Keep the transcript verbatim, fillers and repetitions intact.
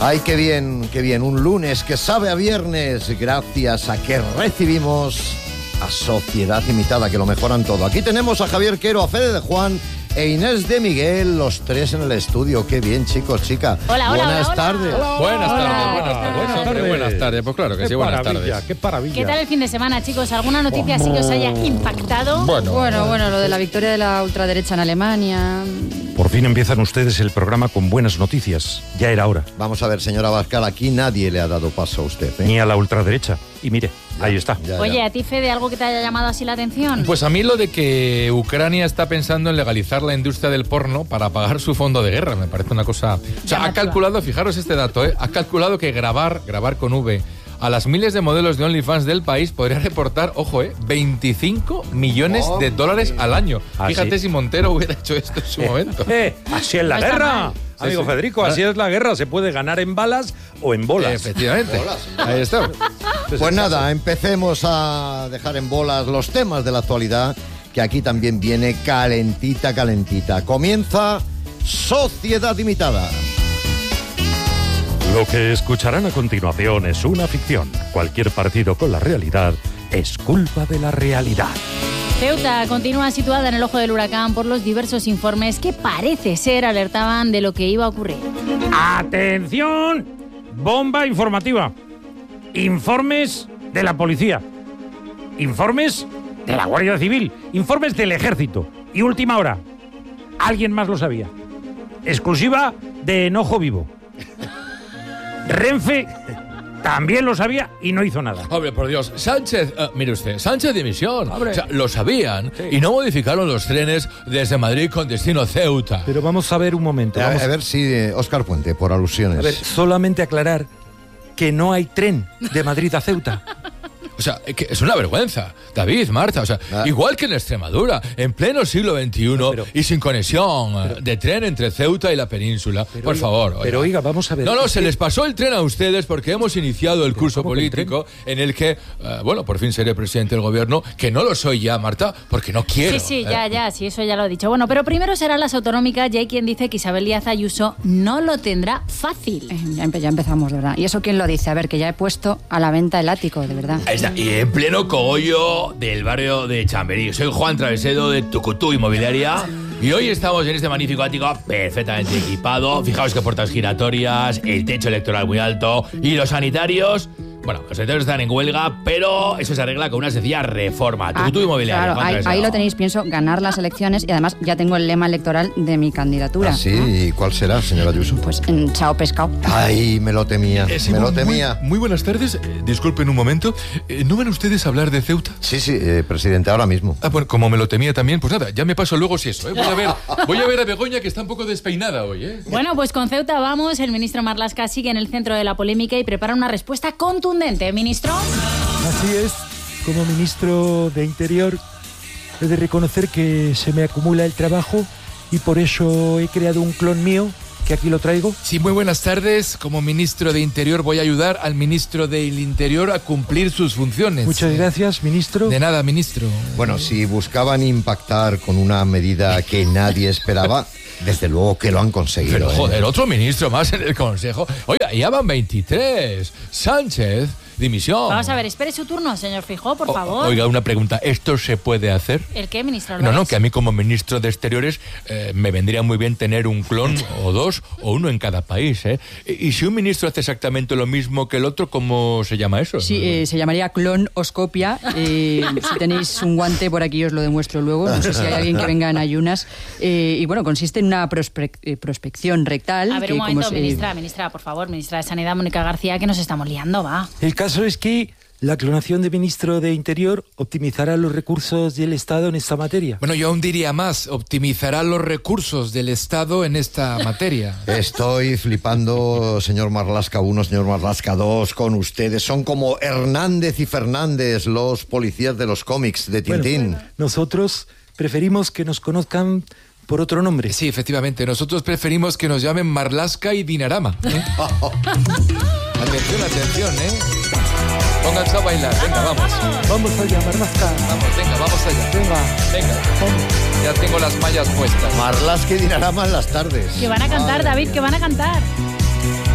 Ay, qué bien, qué bien. Un lunes que sabe a viernes gracias a que recibimos a Sociedad Imitada, que lo mejoran todo. Aquí tenemos a Javier Quero, a Fede de Juan e Inés de Miguel, los tres en el estudio. Qué bien, chicos, chicas. Hola, hola, buenas hola, tardes. hola. Buenas tardes, Hola, buenas ¿qué tardes. tal? Buenas tardes, buenas tardes. Pues claro que Qué sí, buenas maravilla, tardes. qué maravilla. ¿Qué tal el fin de semana, chicos? ¿Alguna noticia así que os haya impactado? Bueno, Bueno, bueno, lo de la victoria de la ultraderecha en Alemania. Por fin empiezan ustedes el programa con buenas noticias. Ya era hora. Vamos a ver, señora Abascal, aquí nadie le ha dado paso a usted, ¿eh? Ni a la ultraderecha. Y mire, ahí está. Ya, Oye, ya. ¿a ti, Fede, algo que te haya llamado así la atención? pues a mí lo de que Ucrania está pensando en legalizar la industria del porno para pagar su fondo de guerra me parece una cosa... O sea, ha Llamativa. calculado, fijaros este dato, ¿eh? Ha calculado que grabar, grabar con V, a las miles de modelos de OnlyFans del país podría reportar, ojo, eh, veinticinco millones de dólares al año. ¿Ah, Fíjate sí? si Montero hubiera hecho esto en su momento. Eh, así es la No está guerra. mal. Amigo Sí, sí. Federico, así es la guerra. Se puede ganar en balas o en bolas. Efectivamente. Ahí está. Pues nada, empecemos a dejar en bolas los temas de la actualidad, que aquí también viene calentita, calentita. Comienza Sociedad Imitada. Lo que escucharán a continuación es una ficción. Cualquier partido con la realidad es culpa de la realidad. Ceuta continúa situada en el ojo del huracán por los diversos informes que parece ser alertaban de lo que iba a ocurrir. ¡Atención! Bomba informativa. Informes de la policía. Informes de la Guardia Civil. Informes del Ejército. Y última hora. Alguien más lo sabía. Exclusiva de Enojo Vivo. Renfe también lo sabía y no hizo nada. Hombre, por Dios, Sánchez, eh, mire usted, Sánchez dimisión. O sea, lo sabían y no modificaron los trenes desde Madrid con destino Ceuta. Pero vamos a ver un momento. A, Vamos a ver si eh, Óscar Puente, por alusiones. a ver, solamente aclarar que no hay tren de Madrid a Ceuta. O sea, que es una vergüenza. David, Marta, o sea, Ah. igual que en Extremadura, en pleno siglo veintiuno Pero- y sin conexión eh, de tren entre Ceuta y la península. por oiga, favor. pero oiga, vamos a ver. No, no, es se que- les pasó el tren a ustedes porque hemos iniciado el curso ¿cómo que el político en el que, eh, bueno, por fin seré presidente del gobierno, que no lo soy ya, Marta, porque no quiero. Sí, sí, eh. ya, ya, sí, eso ya lo he dicho. Bueno, pero primero serán las autonómicas y hay quien dice que Isabel Díaz Ayuso no lo tendrá fácil. Eh, Ya, empe- ya empezamos, de verdad. ¿Y eso quién lo dice? A ver, que ya he puesto a la venta el ático, de verdad. Ahí está, y en pleno cogollo del barrio de Chamberí. Soy Juan Travesedo de Tucutú Inmobiliaria y hoy estamos en este magnífico ático perfectamente equipado. Fijaos que puertas giratorias, el techo electoral muy alto y los sanitarios... Bueno, los sanitarios están en huelga, pero eso se arregla con una sencilla reforma. Tucutú Ah, Inmobiliaria. claro, Juan ahí, Travesedo. ahí lo tenéis, pienso, ganar las elecciones y además ya tengo el lema electoral de mi candidatura. ¿Ah, sí? ¿no? ¿Y cuál será, señora Ayuso? Pues en chao pescado. Ay, me lo temía, Eh, sí, me lo muy- temía. Muy, muy buenas tardes. Eh, disculpen un momento. Eh, ¿No van ustedes a hablar de Ceuta? Sí, sí, eh, presidente, ahora mismo. Ah, bueno, como me lo temía también, pues nada, ya me paso luego si eso, ¿eh? Voy a ver, voy a ver a Begoña, que está un poco despeinada hoy, ¿eh? Bueno, pues con Ceuta vamos. El ministro Marlaska sigue en el centro de la polémica y prepara una respuesta contundente. Ministro. Así es, como ministro de Interior he de reconocer que se me acumula el trabajo y por eso he creado un clon mío, que aquí lo traigo. Sí, muy buenas tardes. Como ministro de Interior voy a ayudar al ministro del Interior a cumplir sus funciones. Muchas gracias, ministro. De nada, ministro. Bueno, si buscaban impactar con una medida que nadie esperaba, desde luego que lo han conseguido. Pero ¿eh? joder, otro ministro más en el Consejo. Oiga, ya van veintitrés. Sánchez, dimisión. Vamos a ver, espere su turno, señor Fijó, por O- favor. Oiga, una pregunta. ¿Esto se puede hacer? ¿El qué, ministro? No, no, Álvarez? que a mí como ministro de Exteriores eh, me vendría muy bien tener un clon o dos o uno en cada país, ¿eh? Y, y si un ministro hace exactamente lo mismo que el otro, ¿cómo se llama eso? Sí, eh, se llamaría clonoscopia. Eh, si tenéis un guante, por aquí os lo demuestro luego. No sé si hay alguien que venga en ayunas. Eh, y bueno, consiste en una prospec- eh, prospección rectal. A ver, que un como momento, se- ministra, ministra, por favor, ministra de Sanidad, Mónica García, que nos estamos liando, va. El caso es que la clonación de ministro de Interior optimizará los recursos del Estado en esta materia. Bueno, yo aún diría más, optimizará los recursos del Estado en esta materia. Estoy flipando, señor Marlaska uno, señor Marlaska dos, con ustedes. Son como Hernández y Fernández, los policías de los cómics de Tintín. Bueno, nosotros preferimos que nos conozcan por otro nombre. Sí, efectivamente, nosotros preferimos que nos llamen Marlaska y Dinarama, ¿eh? Atención, atención, ¿eh? Pónganse a bailar, venga, vamos. Vamos allá, Marlaska. Vamos, venga, vamos allá. Venga. Venga, ya tengo las mallas puestas. Marlaska y Dinarama en las tardes. Que van a cantar, David, que van a cantar.